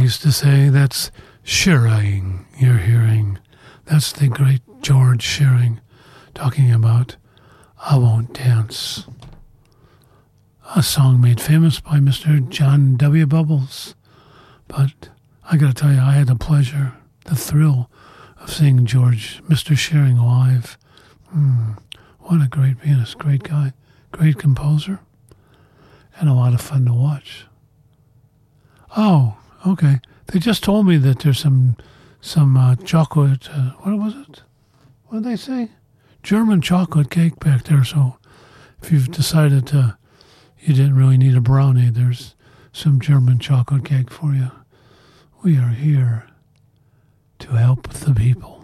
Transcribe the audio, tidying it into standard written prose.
used to say, that's Shearing you're hearing. That's the great George Shearing talking about I Won't Dance. A song made famous by Mr. John W. Bubbles. But I got to tell you, I had the pleasure, the thrill of seeing Mr. Shearing live. What a great pianist, great guy, great composer, and a lot of fun to watch. Oh, okay. They just told me that there's some chocolate, what was it? What did they say? German chocolate cake back there. So if you've decided you didn't really need a brownie, there's some German chocolate cake for you. We are here to help the people.